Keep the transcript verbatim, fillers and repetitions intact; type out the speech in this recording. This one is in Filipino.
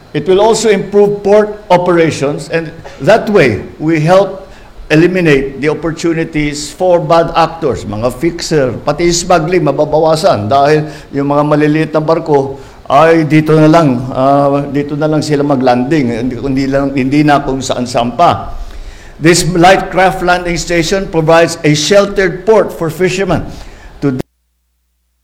It will also improve port operations, and that way, we help eliminate the opportunities for bad actors, mga fixer, pati smuggling, mababawasan dahil yung mga maliliit na barko ay dito na lang, uh, dito na lang sila maglanding, hindi, hindi, lang, hindi na kung saan-saan pa. This light craft landing station provides a sheltered port for fishermen